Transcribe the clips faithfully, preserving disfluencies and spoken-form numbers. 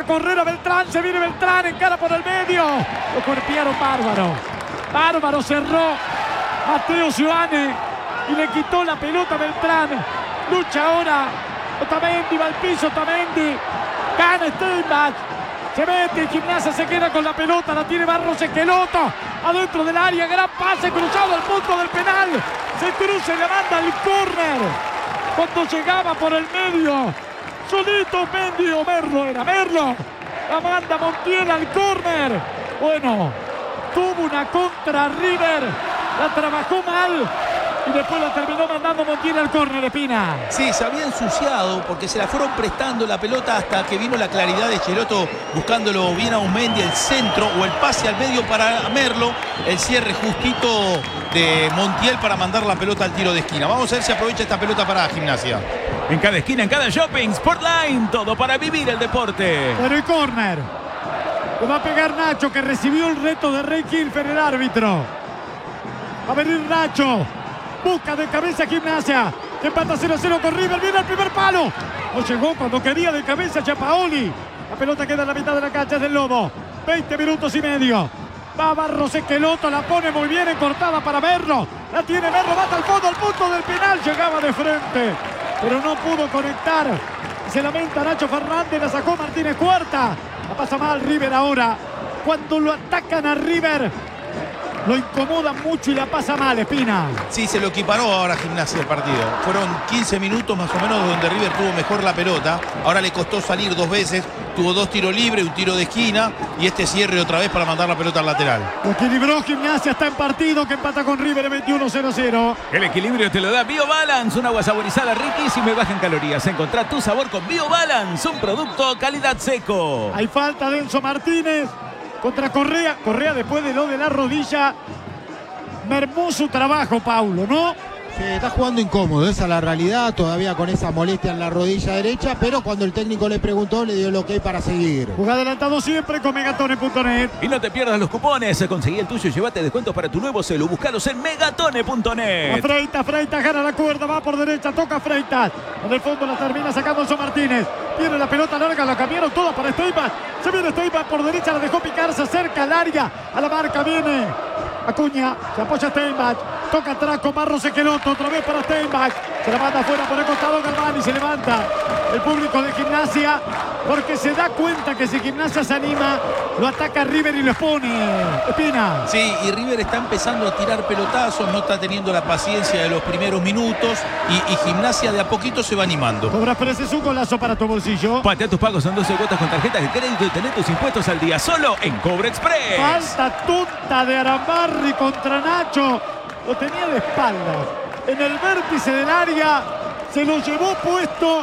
correr a Beltrán. Se viene Beltrán, encara por el medio. Lo cuerpearon bárbaro. Bárbaro cerró Mateo Ioane y le quitó la pelota a Beltrán. Lucha ahora Otamendi, va al piso Otamendi. Gana Steinbach. Se mete en Gimnasia, se queda con la pelota. La tiene Barros Esqueloto. Adentro del área, gran pase cruzado al punto del penal. Se cruza y le manda al córner. Cuando llegaba por el medio, solito Mendy o Merlo era Merlo. La manda Montiel al córner. Bueno, tuvo una contra River. La trabajó mal. Y después la terminó mandando Montiel al córner, Espina. Sí, se había ensuciado porque se la fueron prestando la pelota hasta que vino la claridad de Cheloto buscándolo bien a Umendi, el centro o el pase al medio para Merlo. El cierre justito de Montiel para mandar la pelota al tiro de esquina. Vamos a ver si aprovecha esta pelota para Gimnasia. En cada esquina, en cada shopping, Sportline, todo para vivir el deporte. Pero el córner lo va a pegar Nacho, que recibió el reto de Rey Kilfer, el árbitro. Va a venir Nacho. Busca de cabeza Gimnasia. Que empata cero a cero con River. Viene el primer palo. No llegó cuando quería de cabeza Giampaoli. La pelota queda en la mitad de la cancha del Lobo. veinte minutos y medio. Va Barros Esqueloto. La pone muy bien cortada para Merlo. La tiene Merlo. Mata al fondo, al punto del penal. Llegaba de frente, pero no pudo conectar. Se lamenta Nacho Fernández. La sacó Martínez Cuarta. La pasa mal River ahora. Cuando lo atacan a River, lo incomoda mucho y la pasa mal, Espina. Sí, se lo equiparó ahora Gimnasia el partido. Fueron quince minutos más o menos donde River tuvo mejor la pelota. Ahora le costó salir dos veces. Tuvo dos tiros libres, un tiro de esquina y este cierre otra vez para mandar la pelota al lateral. Lo equilibró Gimnasia, está en partido, que empata con River en veintiuno cero cero. El equilibrio te lo da BioBalance, un agua saborizada riquísima y baja en calorías. Encontrá tu sabor con BioBalance, un producto calidad seco. Hay falta de Enzo Martínez contra Correa. Correa, después de lo de la rodilla, mermó su trabajo, Paulo, ¿no? Sí, está jugando incómodo, esa es la realidad, todavía con esa molestia en la rodilla derecha, pero cuando el técnico le preguntó, le dio el ok para seguir. Juega adelantado siempre con megatone punto net. Y no te pierdas los cupones, conseguí el tuyo y llévate descuentos para tu nuevo celu. Búscalos en megatone punto net. Freitas, Freitas gana la cuerda, va por derecha, toca Freitas. En el fondo la termina sacando Enzo Martínez. Viene la pelota larga, la cambiaron toda para Steinbach. Se viene Steinbach por derecha, la dejó picar, se acerca al área. A la marca viene Acuña, se apoya Steinbach. Toca atrás con Barros Esqueloto, otra vez para Steinbach. Se la manda afuera por el costado Galvani, se levanta el público de Gimnasia porque se da cuenta que si Gimnasia se anima, lo ataca River y lo expone. Espina. Sí, y River está empezando a tirar pelotazos, no está teniendo la paciencia de los primeros minutos y, y Gimnasia de a poquito se va animando. Cobras Pérez, un golazo para tu bolsillo. Patea tus pagos en doce cuotas con tarjetas de crédito y tener tus impuestos al día solo en Cobre Express. Falta tonta de Arambarri contra Nacho. Lo tenía de espaldas. En el vértice del área se lo llevó puesto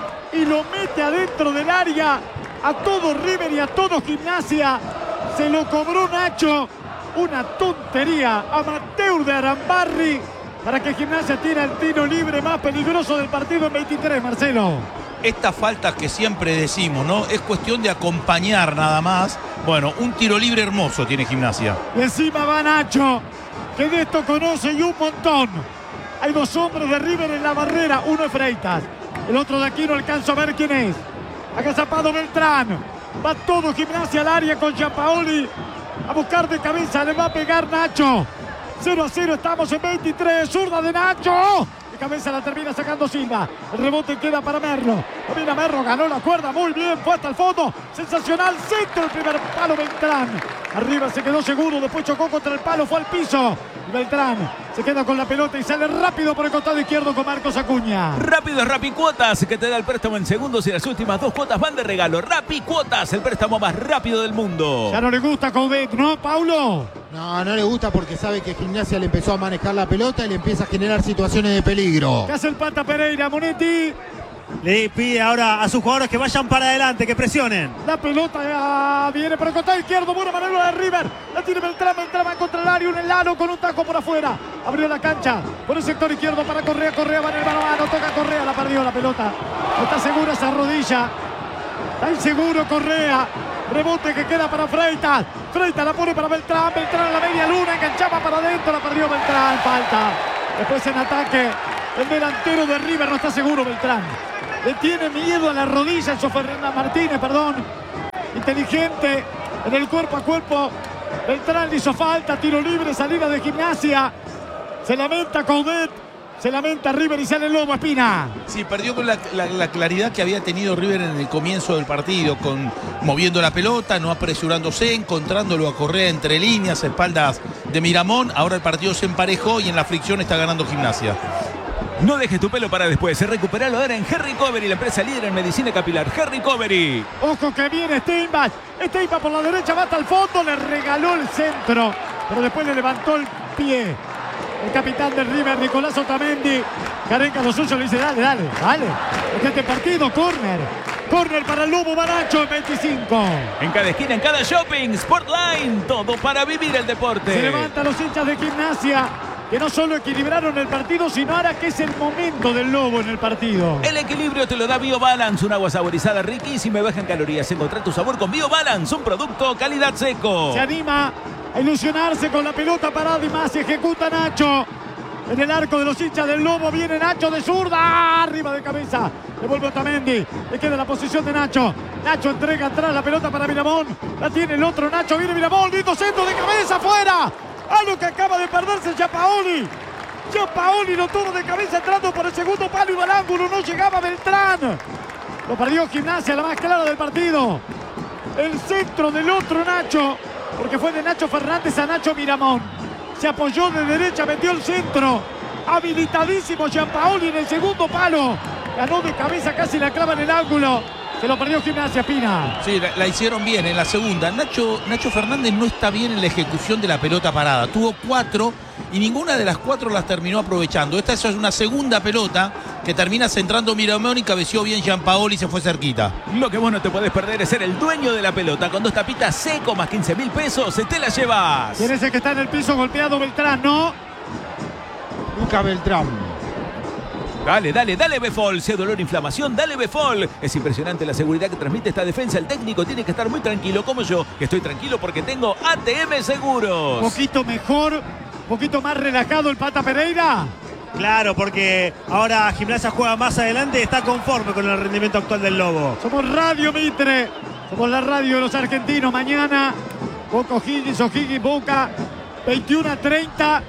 y lo mete adentro del área. A todo River y a todo Gimnasia se lo cobró Nacho. Una tontería amateur de Arambarri para que Gimnasia tire el tiro libre más peligroso del partido en veintitrés, Marcelo. Estas faltas que siempre decimos, ¿no? Es cuestión de acompañar nada más. Bueno, un tiro libre hermoso tiene Gimnasia. Y encima va Nacho, que de esto conoce y un montón. Hay dos hombres de River en la barrera. Uno es Freitas, el otro de aquí no alcanzo a ver quién es. Agazapado Beltrán. Va todo Gimnasia al área con Giampaoli. A buscar de cabeza, le va a pegar Nacho. cero a cero, estamos en veintitrés. Zurda de Nacho. De cabeza la termina sacando Silva. El rebote queda para Merlo. Domina Merlo, ganó la cuerda muy bien. Fue hasta el fondo. Sensacional. Centro, el primer palo Beltrán. Arriba se quedó seguro. Después chocó contra el palo. Fue al piso. Y Beltrán se queda con la pelota y sale rápido por el costado izquierdo con Marcos Acuña. Rápido es Rappi Cuotas, que te da el préstamo en segundos y las últimas dos cuotas van de regalo. Rappi Cuotas, el préstamo más rápido del mundo. Ya no le gusta Coudet, ¿no, Paulo? No, no le gusta porque sabe que Gimnasia le empezó a manejar la pelota y le empieza a generar situaciones de peligro. ¿Qué hace el Pata Pereira, Monetti? Le pide ahora a sus jugadores que vayan para adelante, que presionen. La pelota ah, viene por el costado izquierdo. Buena manera de River. La tiene Beltrán. Beltrán va contra el área. Un helado con un taco por afuera. Abrió la cancha por el sector izquierdo para Correa. Correa va en el mano a mano. Toca Correa. La perdió la pelota. No está segura esa rodilla. Está inseguro Correa. Rebote que queda para Freitas. Freitas la pone para Beltrán. Beltrán a la media luna. Enganchaba para adentro. La perdió Beltrán. Falta. Después en ataque. El delantero de River no está seguro Beltrán. Le tiene miedo a la rodilla, eso Fernanda Martínez, perdón. inteligente en el cuerpo a cuerpo. Beltrán le hizo falta, tiro libre, salida de Gimnasia. Se lamenta Coudet, se lamenta River y sale el Lobo, Espina. Sí, perdió con la, la, la claridad que había tenido River en el comienzo del partido, con moviendo la pelota, no apresurándose, encontrándolo a Correa entre líneas, espaldas de Miramón. Ahora el partido se emparejó y en la fricción está ganando Gimnasia. No dejes tu pelo para después. Recuperalo ahora en Hair Recovery, la empresa líder en medicina capilar. Hair Recovery. Ojo que viene Steinbach. Steinbach por la derecha, va hasta el fondo, le regaló el centro, pero después le levantó el pie. El capitán del River, Nicolás Otamendi. Carenca lo suyo, le dice, dale, dale, dale. Este partido, córner. Córner para el Lobo, Baracho en veinticinco. En cada esquina, en cada shopping, Sportline. Todo para vivir el deporte. Se levantan los hinchas de Gimnasia, que no solo equilibraron el partido, sino ahora que es el momento del Lobo en el partido. El equilibrio te lo da BioBalance, un agua saborizada riquísima y baja en calorías. Encontrá tu sabor con BioBalance, un producto calidad seco. Se anima a ilusionarse con la pelota parada y más, ejecuta Nacho. En el arco de los hinchas del Lobo viene Nacho de zurda, arriba de cabeza. Devuelve Otamendi, le queda la posición de Nacho. Nacho entrega atrás la pelota para Miramón. La tiene el otro Nacho, viene Miramón, lindo centro de cabeza, afuera. A lo que acaba de perderse Giampaoli. Giampaoli lo tuvo de cabeza entrando por el segundo palo y al ángulo. No llegaba Beltrán. Lo perdió Gimnasia, la más clara del partido. El centro del otro Nacho, porque fue de Nacho Fernández a Nacho Miramón. Se apoyó de derecha, metió el centro. Habilitadísimo Giampaoli en el segundo palo. Ganó de cabeza, casi la clava en el ángulo. Se lo perdió Gimnasia, Pina. Sí, la, la hicieron bien en la segunda. Nacho, Nacho Fernández no está bien en la ejecución de la pelota parada. Tuvo cuatro y ninguna de las cuatro las terminó aprovechando. Esta es una segunda pelota que termina centrando Miramón y cabeció bien Giampaoli y se fue cerquita. Lo que vos no te podés perder es ser el dueño de la pelota. Con dos tapitas seco más quince mil pesos, se te la llevas. ¿Quién es el que está en el piso golpeado? Beltrán, ¿no? Luca Beltrán. Dale, dale, dale Befol. Si hay dolor, inflamación, dale Befol. Es impresionante la seguridad que transmite esta defensa. El técnico tiene que estar muy tranquilo, como yo, que estoy tranquilo porque tengo A T M Seguros. Poquito mejor, poquito más relajado el Pata Pereira. Claro, porque ahora Gimnasia juega más adelante y está conforme con el rendimiento actual del Lobo. Somos Radio Mitre, somos la radio de los argentinos. Mañana, Boca O'Higgins, O'Higgins Boca, veintiuno a treinta.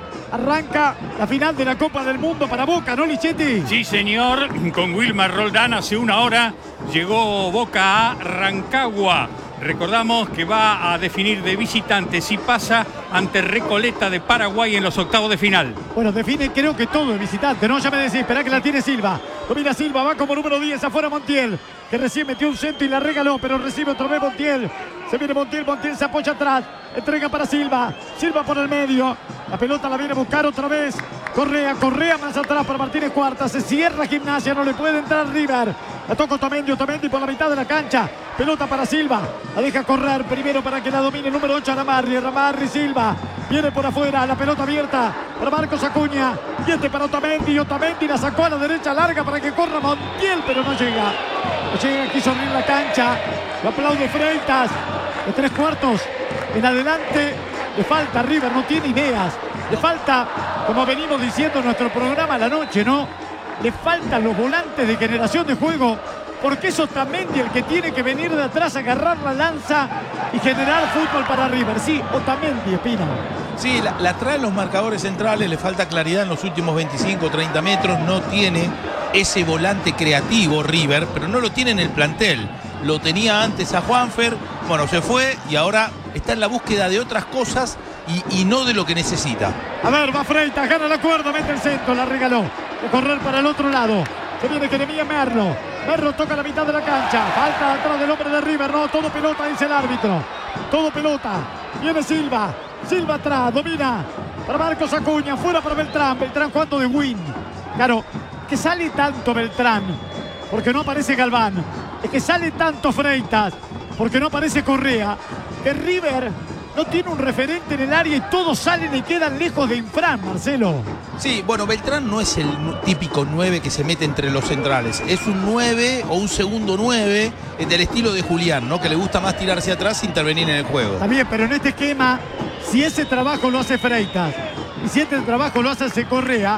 Arranca la final de la Copa del Mundo para Boca, ¿no, Lichetti? Sí, señor. Con Wilmar Roldán hace una hora llegó Boca a Rancagua. Recordamos que va a definir de visitante si pasa ante Recoleta de Paraguay en los octavos de final. Bueno, define creo que todo el visitante, ¿no? Ya me decís, esperá que la tiene Silva. Domina Silva, va como número diez, afuera Montiel, que recién metió un centro y la regaló, pero recibe otra vez Montiel. Se viene Montiel, Montiel se apoya atrás, entrega para Silva, Silva por el medio. La pelota la viene a buscar otra vez Correa, Correa más atrás para Martínez Cuarta. Se cierra Gimnasia, no le puede entrar River. La toca Otamendi, Otamendi por la mitad de la cancha. Pelota para Silva, la deja correr primero para que la domine el número ocho Ramarri, Ramarri Silva. Viene por afuera, la pelota abierta para Marcos Acuña. Y este para Otamendi, Otamendi la sacó a la derecha larga para que corra Montiel, pero no llega. No llega, quiso abrir la cancha. Lo aplaude Freitas. De tres cuartos en adelante le falta River, no tiene ideas. Le falta, como venimos diciendo en nuestro programa a la noche, ¿no? Le faltan los volantes de generación de juego, porque es Otamendi el que tiene que venir de atrás, agarrar la lanza y generar fútbol para River. Sí, Otamendi, Espina. Sí, la, la traen los marcadores centrales, le falta claridad en los últimos veinticinco, treinta metros, no tiene ese volante creativo River, pero no lo tiene en el plantel. Lo tenía antes a Juanfer, bueno, se fue y ahora está en la búsqueda de otras cosas y, y no de lo que necesita. A ver, va Freitas, gana la cuerda, mete el centro, la regaló. De correr para el otro lado. Se viene Jeremías Merlo. Merlo toca la mitad de la cancha. Falta atrás del hombre de River. No, todo pelota, dice el árbitro. Todo pelota. Viene Silva. Silva atrás, domina. Para Marcos Acuña, fuera para Beltrán. Beltrán jugando de win. Claro, que sale tanto Beltrán, porque no aparece Galván. Es que sale tanto Freitas, porque no aparece Correa, que River no tiene un referente en el área y todos salen y quedan lejos de Infran, Marcelo. Sí, bueno, Beltrán no es el típico nueve que se mete entre los centrales. Es un nueve o un segundo nueve del estilo de Julián, ¿no? Que le gusta más tirarse atrás e intervenir en el juego. Está bien, pero en este esquema, si ese trabajo lo hace Freitas y si este trabajo lo hace Correa,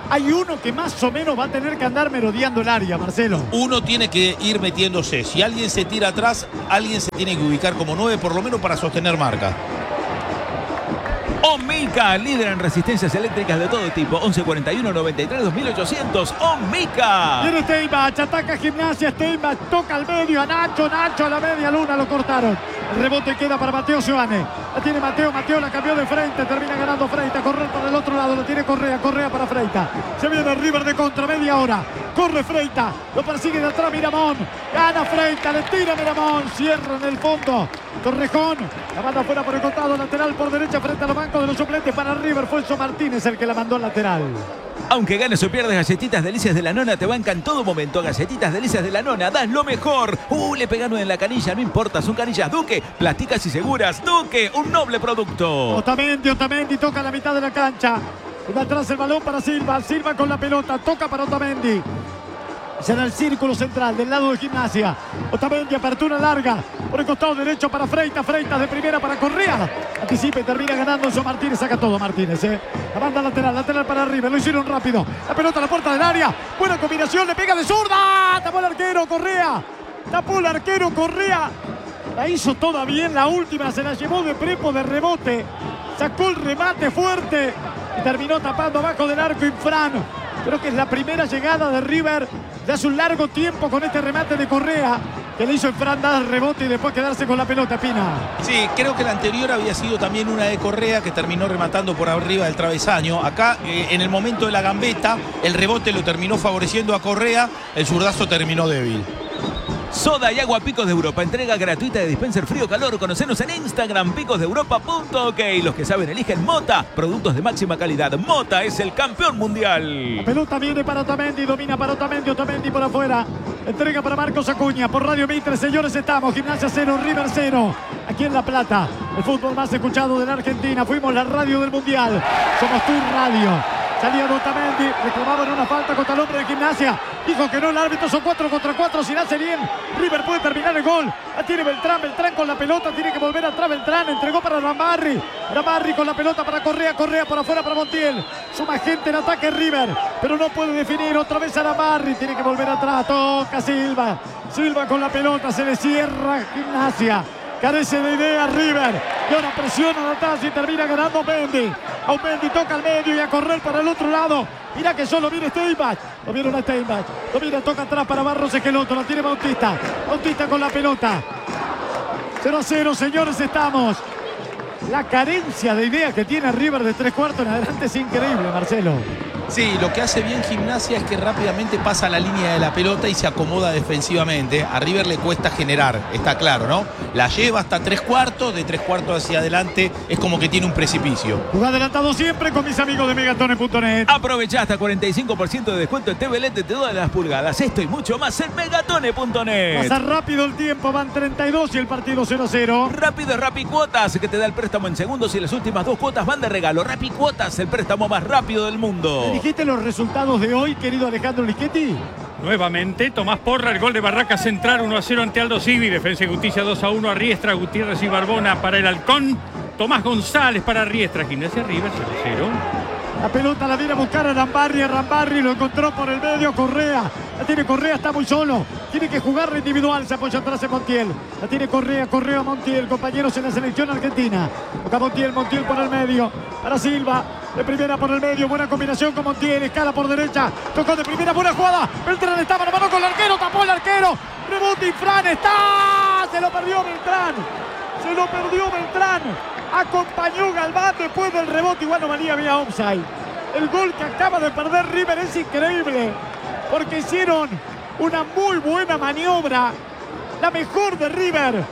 hay uno que más o menos va a tener que andar merodeando el área, Marcelo. Uno tiene que ir metiéndose. Si alguien se tira atrás, alguien se tiene que ubicar como nueve, por lo menos para sostener marca. Ommica, líder en resistencias eléctricas de todo tipo. once cuarenta y uno noventa y tres dos mil ochocientos. Ommica. Viene Steinbach, ataca Gimnasia. Steinbach toca al medio a Nacho. Nacho a la media luna, lo cortaron. El rebote queda para Mateo Seoane. La tiene Mateo, Mateo la cambió de frente. Termina ganando Freita. Correr para el otro lado. La tiene Correa, Correa para Freita. Se viene River de contra, media hora. Corre Freita. Lo persigue de atrás Miramón. Gana Freita, le tira Miramón. Cierra en el fondo Torrejón. La manda fuera por el costado, lateral por derecha frente a los bancos de los suplentes para River. Fue Enzo Martínez el que la mandó al lateral. Aunque ganes o pierdas, Galletitas Delicias de la Nona te bancan en todo momento. Galletitas Delicias de la Nona, das lo mejor. Uh, le pegaron en la canilla, no importa, son canillas Duque, plásticas y seguras. Duque, un noble producto. Otamendi, Otamendi toca la mitad de la cancha. Y va atrás el balón para Silva. Silva con la pelota, toca para Otamendi. Será el círculo central del lado de Gimnasia. Otamendi, apertura larga por el costado derecho para Freita. Freita de primera para Correa. Anticipa y termina ganando Enzo Martínez. Saca todo Martínez, ¿eh? La banda lateral, lateral para River. Lo hicieron rápido. La pelota a la puerta del área. Buena combinación, le pega de zurda. Tapó el arquero Correa. Tapó el arquero Correa. La hizo toda bien. La última se la llevó de prepo de rebote. Sacó el remate fuerte. Y terminó tapando abajo del arco Infran. Creo que es la primera llegada de River de hace un largo tiempo con este remate de Correa que le hizo Infran dar el rebote y después quedarse con la pelota, Pina. Sí, creo que la anterior había sido también una de Correa que terminó rematando por arriba del travesaño. Acá, eh, en el momento de la gambeta, el rebote lo terminó favoreciendo a Correa, el zurdazo terminó débil. Soda y agua Picos de Europa. Entrega gratuita de dispenser frío-calor. Conocenos en Instagram, picos de europa punto ok. Los que saben eligen Mota. Productos de máxima calidad. Mota es el campeón mundial. La pelota viene para Otamendi. Domina para Otamendi. Otamendi por afuera. Entrega para Marcos Acuña. Por Radio Mitre, señores, estamos. Gimnasia cero, River cero. Aquí en La Plata. El fútbol más escuchado de la Argentina. Fuimos la radio del Mundial. Somos tu radio. Salía Otamendi, reclamaban una falta contra el hombre de Gimnasia. Dijo que no, el árbitro, son cuatro contra cuatro. Si la hace bien, River puede terminar el gol. La tiene Beltrán, Beltrán con la pelota, tiene que volver atrás Beltrán. Entregó para Rambarri. Rambarri con la pelota para Correa, Correa por afuera para Montiel. Suma gente en ataque River, pero no puede definir. Otra vez a Rambarri, tiene que volver atrás. Toca Silva. Silva con la pelota, se le cierra Gimnasia. Carece de idea River. Y ahora presiona atrás y termina ganando Mendy. Mendy toca al medio y a correr para el otro lado. Mira que solo viene Steinbach. Lo vieron a Steinbach. Lo mira, toca atrás para Barros Esqueloto. La tiene Bautista. Bautista con la pelota. cero a cero, señores, estamos. La carencia de idea que tiene River de tres cuartos en adelante es increíble, Marcelo. Sí, lo que hace bien Gimnasia es que rápidamente pasa la línea de la pelota y se acomoda defensivamente. A River le cuesta generar, está claro, ¿no? La lleva hasta tres cuartos, de tres cuartos hacia adelante es como que tiene un precipicio. Juega adelantado siempre con mis amigos de megatone punto net. Aprovecha hasta cuarenta y cinco por ciento de descuento en T V L E D de todas las pulgadas. Esto y mucho más en megatone punto net. Pasa rápido el tiempo, van treinta y dos y el partido cero a cero. Rápido es Rappi Cuotas, que te da el préstamo en segundos y las últimas dos cuotas van de regalo. Rappi Cuotas, el préstamo más rápido del mundo. ¿Dijiste los resultados de hoy, querido Alejandro Lischetti? Nuevamente, Tomás Porra, el gol de Barraca Central, uno a cero ante Aldo Civi. Defensa y Justicia dos a uno a Riestra, Gutiérrez y Barbona para el Halcón. Tomás González para Riestra, Gimnasia River cero a cero. La pelota la viene a buscar a Rambarri, a Rambarri lo encontró por el medio, Correa. La tiene Correa, está muy solo. Tiene que jugar individual, se apoya atrás en Montiel. La tiene Correa, Correa, Montiel, compañeros en la selección argentina. Toca Montiel, Montiel por el medio. Para Silva, de primera por el medio, buena combinación con Montiel, escala por derecha. Tocó de primera, buena jugada. Beltrán estaba en la mano con el arquero, tapó el arquero. Rebote Infran, está. Se lo perdió Beltrán. Se lo perdió Beltrán. Acompañó Galván después del rebote. Igual no valía, vía offside. El gol que acaba de perder River es increíble, porque hicieron una muy buena maniobra, la mejor de River,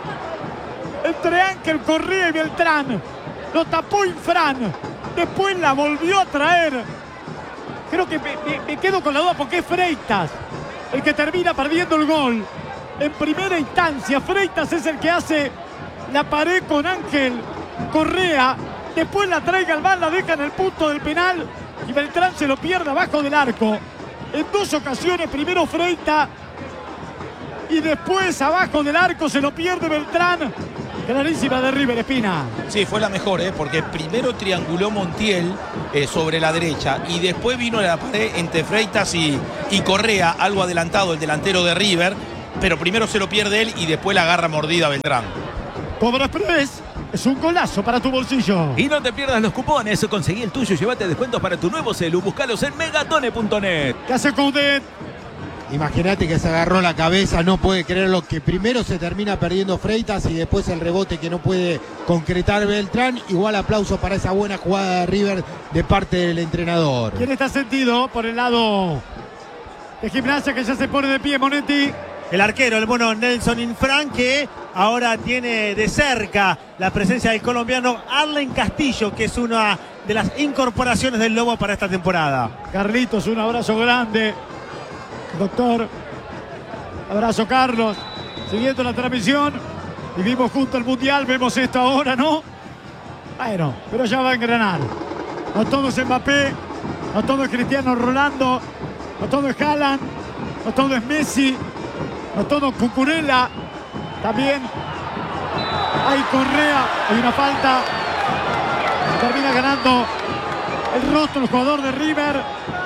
entre Ángel Correa y Beltrán. Lo tapó Infran, después la volvió a traer. Creo que me, me, me quedo con la duda porque es Freitas el que termina perdiendo el gol. En primera instancia, Freitas es el que hace la pared con Ángel Correa. Después la trae Galván, la deja en el punto del penal y Beltrán se lo pierde abajo del arco. En dos ocasiones, primero Freita y después abajo del arco se lo pierde Beltrán. Clarísima de River, Espina. Sí, fue la mejor, ¿eh? Porque primero trianguló Montiel eh, sobre la derecha y después vino la pared entre Freitas y, y Correa, algo adelantado el delantero de River, pero primero se lo pierde él y después la agarra mordida Beltrán. Cobra Express es un golazo para tu bolsillo. Y no te pierdas los cupones, conseguí el tuyo, llévate descuentos para tu nuevo celu, búscalos en megatone punto net. ¿Qué hace Coudet? Imagínate que se agarró la cabeza, no puede creerlo, que primero se termina perdiendo Freitas y después el rebote que no puede concretar Beltrán. Igual aplauso para esa buena jugada de River de parte del entrenador. ¿Quién está sentido por el lado de Gimnasia, que ya se pone de pie, Monetti? El arquero, el bueno Nelson Infran, que ahora tiene de cerca la presencia del colombiano Arlen Castillo, que es una de las incorporaciones del Lobo para esta temporada. Carlitos, un abrazo grande. Doctor, abrazo Carlos, siguiendo la transmisión, vivimos junto al Mundial, vemos esto ahora, ¿no? Bueno, pero ya va a engranar. No todo es Mbappé, no todo es Cristiano Ronaldo, no todo es Haaland, no todo es Messi, no todo es Cucurella, también hay Correa, hay una falta, termina ganando el rostro el jugador de River.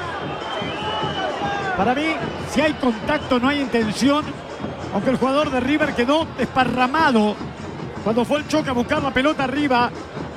Para mí, si hay contacto, no hay intención. Aunque el jugador de River quedó desparramado cuando fue el choque a buscar la pelota arriba.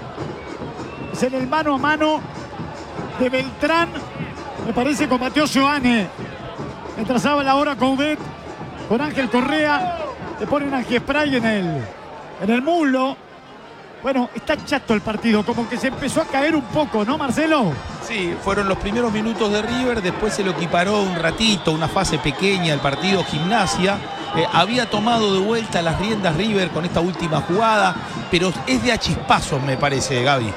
Es en el mano a mano de Beltrán. Me parece con Mateo Joane. Mientras habla ahora Coudet con Ángel Correa. Le ponen anti-spray en el, en el muslo. Bueno, está chato el partido. Como que se empezó a caer un poco, ¿no, Marcelo? Sí, fueron los primeros minutos de River, después se lo equiparó un ratito, una fase pequeña del partido Gimnasia. Eh, había tomado de vuelta las riendas River con esta última jugada, pero es de a chispazos, me parece, Gaby.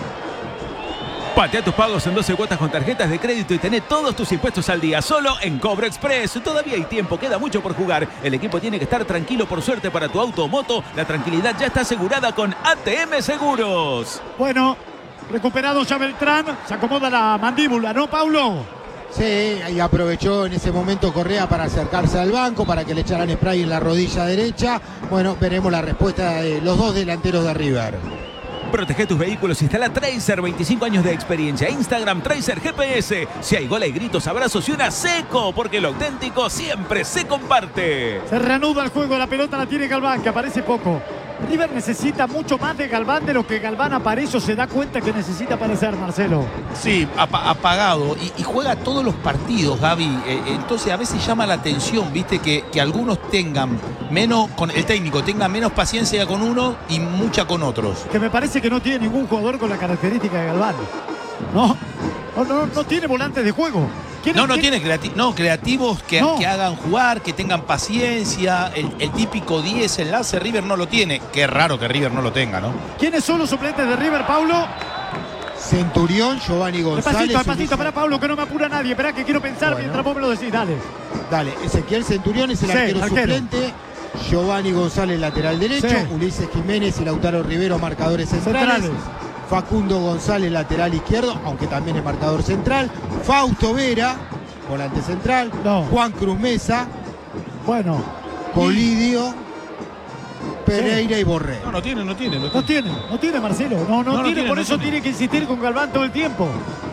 Patea tus pagos en doce cuotas con tarjetas de crédito y tené todos tus impuestos al día, solo en Cobra Express. Todavía hay tiempo, queda mucho por jugar. El equipo tiene que estar tranquilo, por suerte para tu auto o moto. La tranquilidad ya está asegurada con A T M Seguros. Bueno, recuperado ya Beltrán, se acomoda la mandíbula, ¿no, Paulo? Sí, y aprovechó en ese momento Correa para acercarse al banco, para que le echaran spray en la rodilla derecha. Bueno, veremos la respuesta de los dos delanteros de River. Protege tus vehículos, instala Tracer, veinticinco años de experiencia. Instagram Tracer G P S. Si hay gol hay gritos, abrazos y una seco, porque lo auténtico siempre se comparte. Se reanuda el juego, la pelota la tiene Galván, que aparece poco. River necesita mucho más de Galván de lo que Galván aparece o se da cuenta que necesita aparecer, Marcelo. Sí, ap apagado. Y, y juega todos los partidos, Gaby. Eh, entonces a veces llama la atención, viste, que, que algunos tengan menos, con el técnico, tenga menos paciencia con uno y mucha con otros. Que me parece que no tiene ningún jugador con la característica de Galván. No, no, no, no tiene volantes de juego. No, no tiene creati no, creativos que, no. que hagan jugar, que tengan paciencia. El, el típico diez enlace River no lo tiene. Qué raro que River no lo tenga, ¿no? ¿Quiénes son los suplentes de River, Paulo? Centurión, Giovanni González. Despacito, despacito, espera, Paulo, que no me apura nadie. Espera, que quiero pensar bueno. mientras vos me lo decís. Dale. Dale, Ezequiel Centurión es el sí, arquero, arquero suplente. Giovanni González, lateral derecho. Sí. Ulises Jiménez y Lautaro Rivero, marcadores centrales. centrales. Facundo González, lateral izquierdo, aunque también es marcador central. Fausto Vera, volante central. No. Juan Cruz Mesa. Bueno. Colidio. Y... Pereira sí. y Borré. No, no tiene, no tiene. No, no tiene, no tiene Marcelo. No, no, no, no tiene, tiene, por no eso tiene. tiene que insistir con Galván todo el tiempo.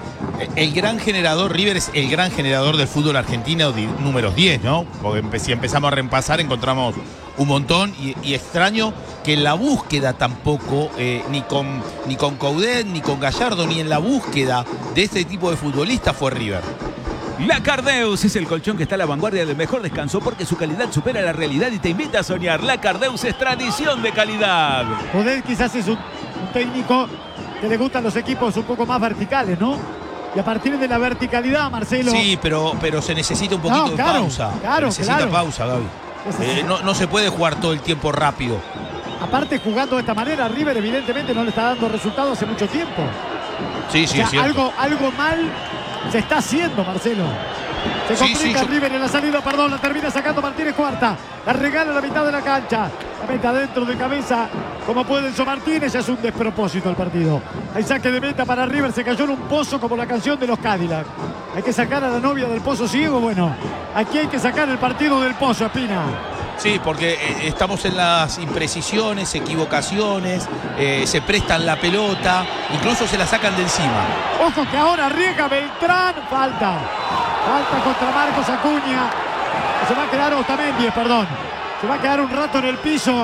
El gran generador, River es el gran generador del fútbol argentino, de números diez, ¿no? Porque si empezamos a repasar encontramos un montón y, y extraño que en la búsqueda tampoco, eh, ni con ni con Coudet, ni con Gallardo, ni en la búsqueda de este tipo de futbolistas fue River. La Cardeus es el colchón que está a la vanguardia del mejor descanso porque su calidad supera la realidad y te invita a soñar. La Cardeus es tradición de calidad. Coudet quizás es un, un técnico que le gustan los equipos un poco más verticales, ¿no? Y a partir de la verticalidad, Marcelo... Sí, pero, pero se necesita un poquito no, claro, de pausa. Claro, se necesita claro. pausa, Gaby. Eh, no, no se puede jugar todo el tiempo rápido. Aparte, jugando de esta manera, River evidentemente no le está dando resultados hace mucho tiempo. Sí, sí, o sea, es cierto. Algo, algo mal se está haciendo, Marcelo. Se complica sí, sí, yo... River en la salida, perdón, la termina sacando Martínez Cuarta. La regala a la mitad de la cancha. La mete adentro de cabeza, como puede Enzo Martínez, ya es un despropósito el partido. Hay saque de meta para River, se cayó en un pozo como la canción de los Cadillac. Hay que sacar a la novia del pozo ciego, bueno, aquí hay que sacar el partido del pozo, Espina. Sí, porque eh, estamos en las imprecisiones, equivocaciones, eh, se prestan la pelota, incluso se la sacan de encima. Ojo que ahora arriesga Beltrán, falta. Falta contra Marcos Acuña. Se va a quedar Otamendi, perdón. Se va a quedar un rato en el piso.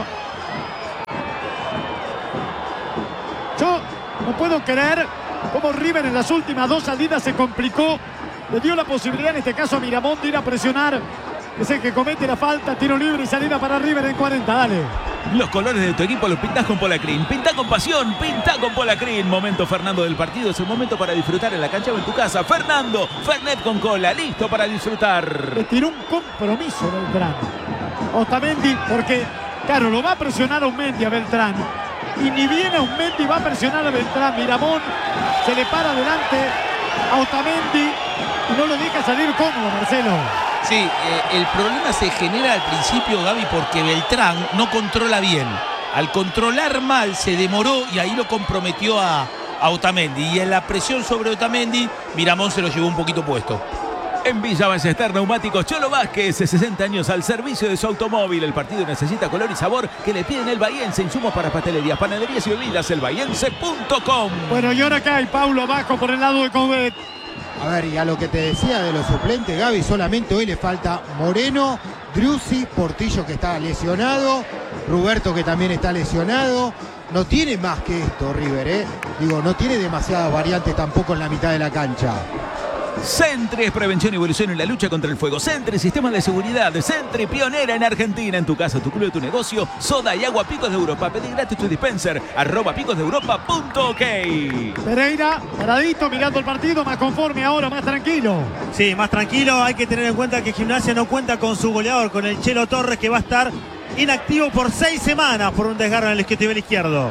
Yo no puedo creer cómo River en las últimas dos salidas se complicó. Le dio la posibilidad en este caso a Miramón de ir a presionar. Es el que comete la falta, tiro libre y salida para River en cuarenta, dale. Los colores de tu equipo los pintás con Polacrin. Pintá con pasión, pintá con Polacrin. Momento Fernando del partido, es el momento para disfrutar en la cancha o en tu casa. Fernando, Fernet con cola, listo para disfrutar. Le tiró un compromiso Beltrán. Otamendi, porque, claro, lo va a presionar a Otamendi a Beltrán. Y ni bien a Otamendi va a presionar a Beltrán. Miramón se le para adelante a Otamendi y no lo deja salir cómodo, Marcelo. Sí, eh, el problema se genera al principio, Gaby, porque Beltrán no controla bien. Al controlar mal se demoró y ahí lo comprometió a, a Otamendi. Y en la presión sobre Otamendi, Miramón se lo llevó un poquito puesto. En Villa Ballester Neumáticos Cholo Vázquez, sesenta años al servicio de su automóvil. El partido necesita color y sabor que le piden el bahiense. Insumos para pastelerías, panaderías y bebidas, el bahiense punto com. Bueno, y ahora acá hay Paulo abajo por el lado de Coudet. A ver, y a lo que te decía de los suplentes, Gaby, solamente hoy le falta Moreno, Driussi, Portillo que está lesionado, Roberto que también está lesionado. No tiene más que esto River, ¿eh? Digo, no tiene demasiadas variantes tampoco en la mitad de la cancha. Sentry es prevención y evolución en la lucha contra el fuego. Sentry, sistemas de seguridad. Sentry, pionera en Argentina. En tu casa, tu club, tu negocio. Soda y agua Picos de Europa. Pedí gratis tu dispenser. Arroba picos de europa punto ok. Pereira, paradito, mirando el partido, más conforme ahora, más tranquilo. Sí, más tranquilo. Hay que tener en cuenta que Gimnasia no cuenta con su goleador, con el Chelo Torres, que va a estar inactivo por seis semanas por un desgarro en el isquiotibial izquierdo.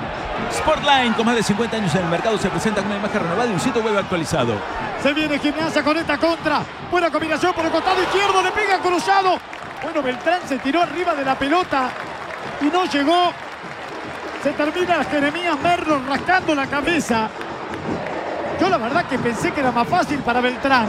Sportline, con más de cincuenta años en el mercado, se presenta con una imagen renovada y un sitio web actualizado. Se viene Gimnasia con esta contra. Buena combinación por el costado izquierdo. Le pega cruzado. Bueno, Beltrán se tiró arriba de la pelota y no llegó. Se termina Jeremías Merlo rascando la cabeza. Yo la verdad que pensé que era más fácil para Beltrán.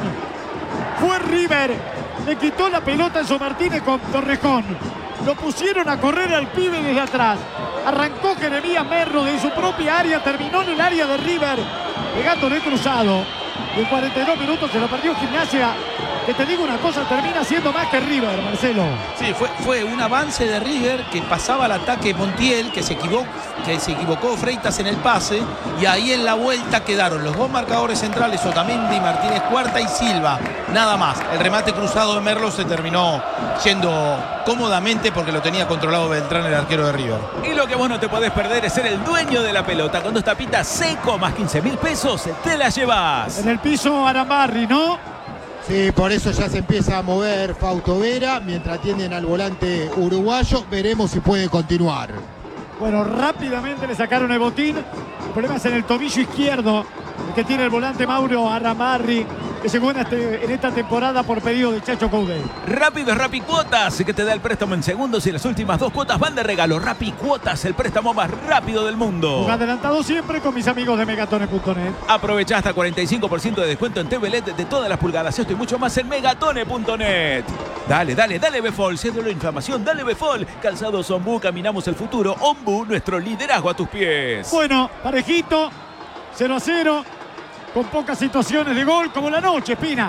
Fue River. Le quitó la pelota a Enzo Martínez con Torrejón. Lo pusieron a correr al pibe desde atrás. Arrancó Jeremías Merlo de su propia área. Terminó en el área de River, pegándole cruzado. Y en cuarenta y dos minutos se lo perdió Gimnasia. Que te digo una cosa, termina siendo más que River, Marcelo. Sí, fue, fue un avance de River que pasaba al ataque Montiel, que se equivocó, que se equivocó Freitas en el pase. Y ahí en la vuelta quedaron los dos marcadores centrales, Otamendi, Martínez Cuarta y Silva. Nada más. El remate cruzado de Merlo se terminó yendo cómodamente porque lo tenía controlado Beltrán, el arquero de River. Y lo que vos no te podés perder es ser el dueño de la pelota. Con dos tapitas seco más quince mil pesos, te la llevas. En el piso Arambarri, ¿no? Sí, por eso ya se empieza a mover Fausto Vera mientras atienden al volante uruguayo. Veremos si puede continuar. Bueno, rápidamente le sacaron el botín. El problema es en el tobillo izquierdo, el que tiene el volante Mauro Arambarri, que llegó en, este, en esta temporada por pedido de Chacho Coudet. Rápido es Rappi Cuotas, que te da el préstamo en segundos y las últimas dos cuotas van de regalo. Rappi Cuotas, el préstamo más rápido del mundo. Un adelantado siempre con mis amigos de megatone punto net. Aprovecha hasta cuarenta y cinco por ciento de descuento en T V L E D de todas las pulgadas. Esto y mucho más en megatone punto net. Dale, dale, dale Befol, cédelo la inflamación, dale Befol. Calzados Ombú, caminamos el futuro. Ombú, nuestro liderazgo a tus pies. Bueno, parejito, cero a cero. Con pocas situaciones de gol, como la noche, Espina.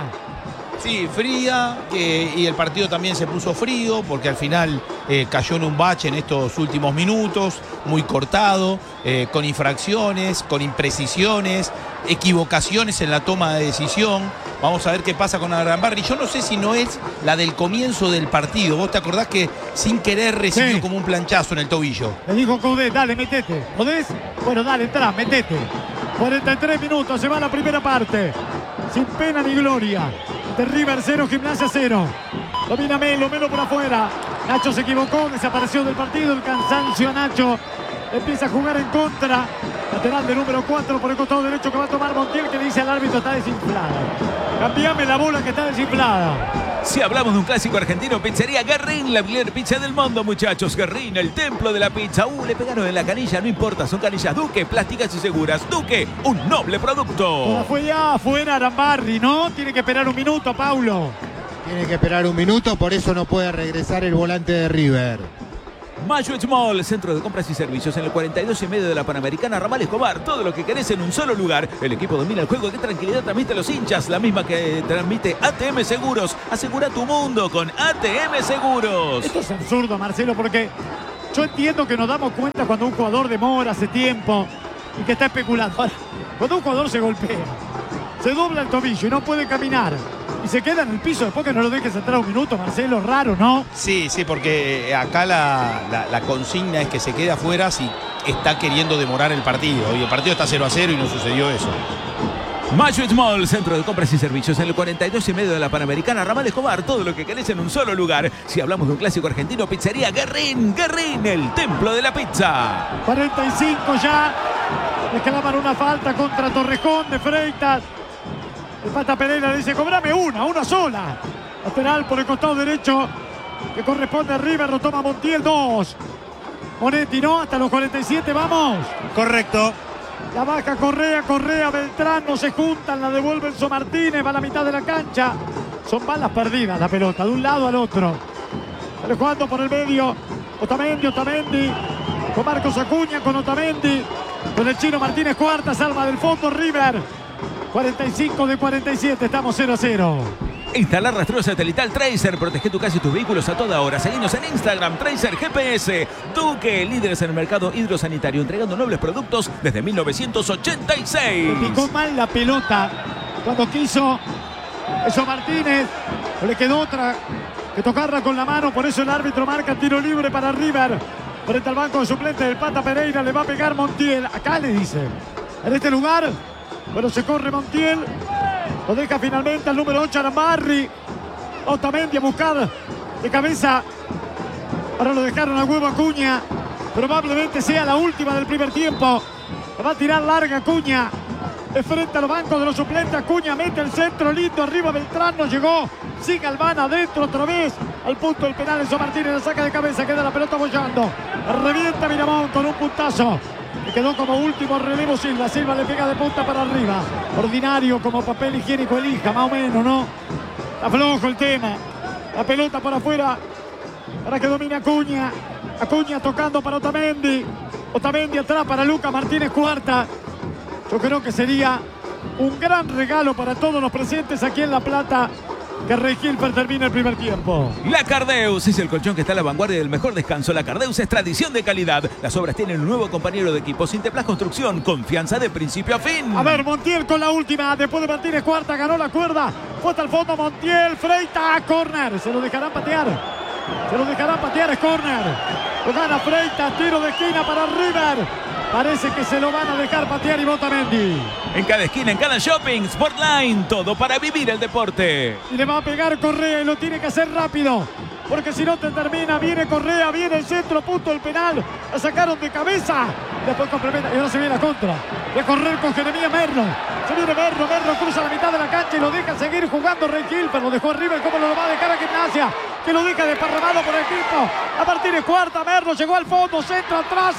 Sí, fría, eh, y el partido también se puso frío, porque al final eh, cayó en un bache en estos últimos minutos, muy cortado, eh, con infracciones, con imprecisiones, equivocaciones en la toma de decisión. Vamos a ver qué pasa con Arambarri. Yo no sé si no es la del comienzo del partido. ¿Vos te acordás que sin querer recibió sí. como un planchazo en el tobillo? Le dijo Coudet, dale, metete. ¿Podés? Bueno, dale, entrá, metete. cuarenta y tres minutos, se va la primera parte. Sin pena ni gloria. De River cero, Gimnasia cero. Domina Melo, Melo por afuera. Nacho se equivocó, desapareció del partido. El cansancio a Nacho. Empieza a jugar en contra. Lateral de número cuatro por el costado derecho que va a tomar Montiel, que le dice al árbitro está desinflada. Cambiame la bola que está desinflada. Si hablamos de un clásico argentino, Pizzería Guerrín, la mejor pizza del mundo, muchachos. Guerrín, el templo de la pizza. Uh, le pegaron en la canilla, no importa, son canillas Duque, plásticas y seguras. Duque, un noble producto. Toda fue ya afuera Arambarri, ¿no? Tiene que esperar un minuto, Paulo. Tiene que esperar un minuto, por eso no puede regresar el volante de River. Mayuet Mall, centro de compras y servicios en el cuarenta y dos y medio de la Panamericana, Ramal Escobar. Todo lo que querés en un solo lugar. El equipo domina el juego. ¿Qué tranquilidad transmite a los hinchas? La misma que transmite A T M Seguros. Asegura tu mundo con A T M Seguros. Esto es absurdo, Marcelo, porque yo entiendo que nos damos cuenta cuando un jugador demora hace tiempo y que está especulando. Ahora, cuando un jugador se golpea, se dobla el tobillo y no puede caminar y se queda en el piso después que no lo dejes entrar un minuto, Marcelo, raro, ¿no? Sí, sí, porque acá la, la, la consigna es que se quede afuera si está queriendo demorar el partido. Y el partido está cero a cero y no sucedió eso. Mayuet Mall, centro de compras y servicios en el cuarenta y dos y medio de la Panamericana, Ramal Escobar. Todo lo que querés en un solo lugar. Si hablamos de un clásico argentino, pizzería Guerrín. Guerrín, el templo de la pizza. cuarenta y cinco ya. Reclaman una falta contra Torrejón de Freitas. El Pata Pereira le dice, cobrame una, una sola. Lateral por el costado derecho que corresponde a River, lo toma Montiel, dos. Monetti, ¿no? Hasta los cuarenta y siete, vamos. Correcto. La baja Correa, Correa, Beltrán, no se juntan, la devuelve Enzo Martínez, va a la mitad de la cancha. Son balas perdidas la pelota, de un lado al otro. Sale jugando por el medio, Otamendi, Otamendi, con Marcos Acuña, con Otamendi, con el chino Martínez Cuarta, salva del fondo River. cuarenta y cinco de cuarenta y siete, estamos cero a cero. Instalar rastreo satelital Tracer. Protege tu casa y tus vehículos a toda hora. Seguinos en Instagram, Tracer G P S. Duque, líderes en el mercado hidrosanitario, entregando nobles productos desde mil novecientos ochenta y seis. Le picó mal la pelota cuando quiso eso Martínez. No le quedó otra que tocarla con la mano. Por eso el árbitro marca tiro libre para River. Frente al banco de suplentes del Pata Pereira. Le va a pegar Montiel. Acá le dice. En este lugar. Bueno, se corre Montiel. Lo deja finalmente al número ocho Arambarri. Otamendi a buscar de cabeza. Ahora lo dejaron a huevo Acuña. Probablemente sea la última del primer tiempo. Va a tirar larga Acuña. Es frente a los bancos de los suplentes. Acuña mete el centro lindo. Arriba Beltrán no llegó. Sigue Albán adentro otra vez. Al punto del penal. Enzo Martínez la saca de cabeza. Queda la pelota bollando. Revienta Miramón con un puntazo. Y quedó como último relevo Silva. Silva le pega de punta para arriba. Ordinario como papel higiénico elija, más o menos, ¿no? Está flojo el tema. La pelota por afuera para que domine Acuña. Acuña tocando para Otamendi. Otamendi atrás para Lucas Martínez Cuarta. Yo creo que sería un gran regalo para todos los presentes aquí en La Plata que Rey Gilbert termine el primer tiempo. La Cardeus es el colchón que está a la vanguardia del mejor descanso. La Cardeus es tradición de calidad. Las obras tienen un nuevo compañero de equipo. Sinteplas Construcción, confianza de principio a fin. A ver, Montiel con la última. Después de Martínez Cuarta, ganó la cuerda. Fue hasta el fondo Montiel. Freitas, córner. Se lo dejarán patear. Se lo dejarán patear, es córner. Lo gana Freitas, tiro de esquina para River. Parece que se lo van a dejar patear y Otamendi. En cada esquina, en cada shopping, Sportline, todo para vivir el deporte. Y le va a pegar Correa y lo tiene que hacer rápido. Porque si no te termina, viene Correa, viene el centro, punto del penal. La sacaron de cabeza. Después complementa y ahora se viene la contra. De correr con Jeremías Merlo. Se viene Merlo, Merlo cruza la mitad de la cancha y lo deja seguir jugando Rey Gilbert. Lo dejó a River, ¿cómo lo va a dejar a Gimnasia? Que lo deja desparramado por el equipo. A Martínez Cuarta, Merlo llegó al fondo, centro atrás,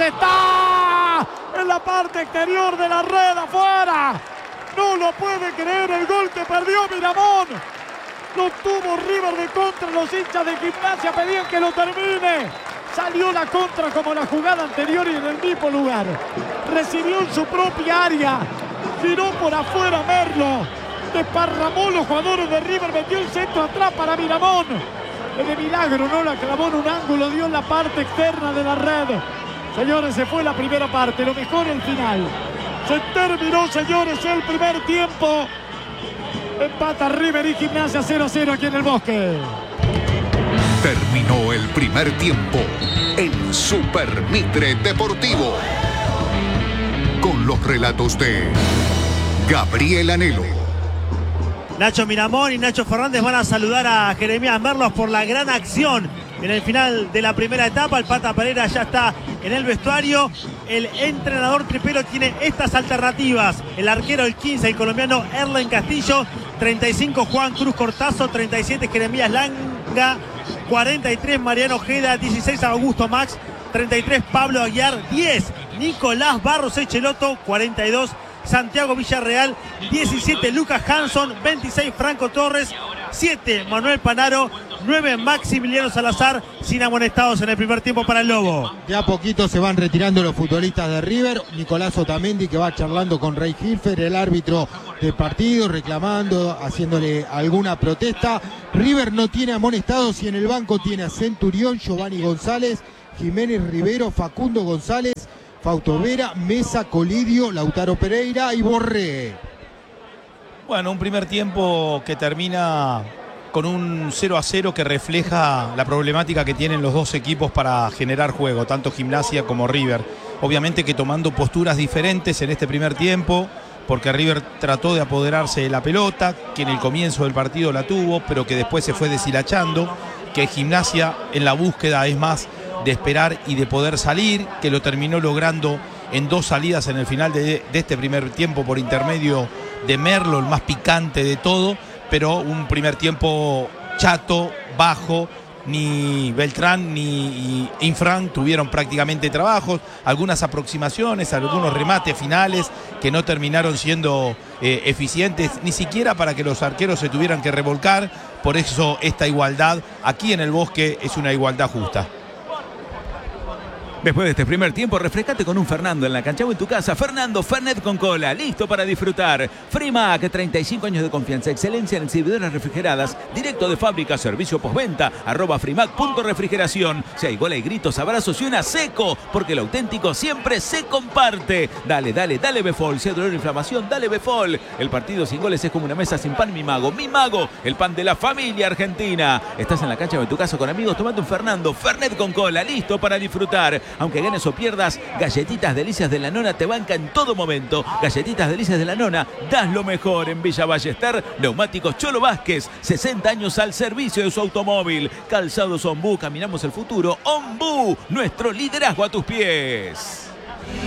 está en la parte exterior de la red, afuera. No lo puede creer el gol que perdió Miramón. Lo tuvo River de contra, los hinchas de Gimnasia pedían que lo termine. Salió la contra como la jugada anterior y en el mismo lugar. Recibió en su propia área. Giró por afuera Merlo. Desparramó los jugadores de River, metió el centro atrás para Miramón. De milagro no la clavó en un ángulo, dio en la parte externa de la red. Señores, se fue la primera parte, lo mejor el final. Se terminó, señores, el primer tiempo. Empata River y Gimnasia cero a cero aquí en el Bosque. Terminó el primer tiempo en Super Mitre Deportivo. Con los relatos de Gabriel Anhelo. Nacho Miramón y Nacho Fernández van a saludar a Jeremías Merlos por la gran acción en el final de la primera etapa. El Pata Pereira ya está en el vestuario. El entrenador tripero tiene estas alternativas. El arquero, el quince, el colombiano Erlen Castillo. treinta y cinco, Juan Cruz Cortazo. treinta y siete, Jeremías Langa. cuarenta y tres, Mariano Ojeda. dieciséis, Augusto Max. treinta y tres, Pablo Aguiar. diez, Nicolás Barros Echeloto. cuarenta y dos, Santiago Villarreal. diecisiete, Lucas Hanson. veintiséis, Franco Torres. siete Manuel Panaro, nueve Maximiliano Salazar, sin amonestados en el primer tiempo para el Lobo. De a poquito se van retirando los futbolistas de River. Nicolás Otamendi, que va charlando con Rey Hilfer, el árbitro del partido, reclamando, haciéndole alguna protesta. River no tiene amonestados y en el banco tiene a Centurión, Giovanni González, Jiménez Rivero, Facundo González, Fausto Vera, Mesa, Colidio, Lautaro Pereira y Borré. Bueno, un primer tiempo que termina con un cero a cero que refleja la problemática que tienen los dos equipos para generar juego, tanto Gimnasia como River. Obviamente que tomando posturas diferentes en este primer tiempo, porque River trató de apoderarse de la pelota, que en el comienzo del partido la tuvo, pero que después se fue deshilachando, que Gimnasia en la búsqueda es más de esperar y de poder salir, que lo terminó logrando en dos salidas en el final de, de este primer tiempo por intermedio de Merlo, el más picante de todo, pero un primer tiempo chato, bajo. Ni Beltrán ni Infran tuvieron prácticamente trabajos, algunas aproximaciones, algunos remates finales que no terminaron siendo eh, eficientes, ni siquiera para que los arqueros se tuvieran que revolcar. Por eso esta igualdad aquí en el Bosque es una igualdad justa. Después de este primer tiempo, refrescate con un Fernando en la cancha o en tu casa. Fernando Fernet con cola, listo para disfrutar. Frimac, treinta y cinco años de confianza, excelencia en exhibidoras refrigeradas, directo de fábrica, servicio postventa, arroba frimac punto refrigeración. Si hay gol, hay gritos, abrazos y una seco, porque lo auténtico siempre se comparte. Dale, dale, dale Befol, si hay dolor o inflamación, dale Befol. El partido sin goles es como una mesa sin pan, mi mago, mi mago, el pan de la familia argentina. Estás en la cancha o en tu casa con amigos, tomate un Fernando Fernet con cola, listo para disfrutar. Aunque ganes o pierdas, Galletitas Delicias de la Nona te banca en todo momento. Galletitas Delicias de la Nona, das lo mejor en Villa Ballester. Neumáticos Cholo Vázquez, sesenta años al servicio de su automóvil. Calzados Ombú, caminamos el futuro. Ombú, nuestro liderazgo a tus pies.